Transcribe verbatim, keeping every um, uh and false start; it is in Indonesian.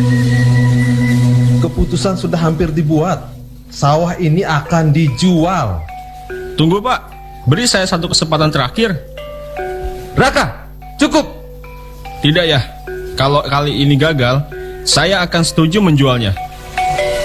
Keputusan sudah hampir dibuat. Sawah ini akan dijual. Tunggu Pak, beri saya satu kesempatan terakhir. Raka, cukup. Tidak ya, kalau kali ini gagal, saya akan setuju menjualnya.